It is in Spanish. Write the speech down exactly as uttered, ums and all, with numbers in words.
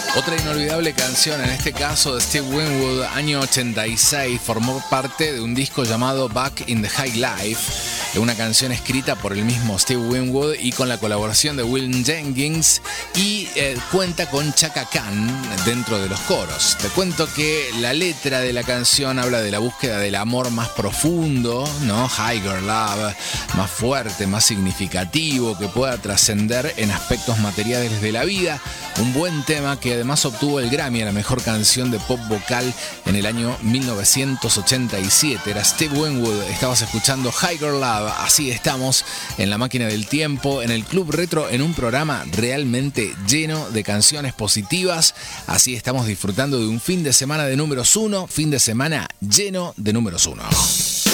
Otra inolvidable canción, en este caso de Steve Winwood, año ochenta y seis, formó parte de un disco llamado Back in the High Life, una canción escrita por el mismo Steve Winwood y con la colaboración de Will Jenkins, y eh, cuenta con Chaka Khan dentro de los coros. Te cuento que la letra de la canción habla de la búsqueda del amor más profundo, ¿no? Higher Love, más fuerte, más significativo, que pueda trascender en aspectos materiales de la vida. Un buen tema que además obtuvo el Grammy a la mejor canción de pop vocal en el año mil novecientos ochenta y siete. Era Steve Winwood, estabas escuchando Higher Love. Así estamos en la máquina del tiempo, en el Club Retro, en un programa realmente lleno de canciones positivas. Así estamos disfrutando de un fin de semana de números uno, fin de semana lleno de números uno.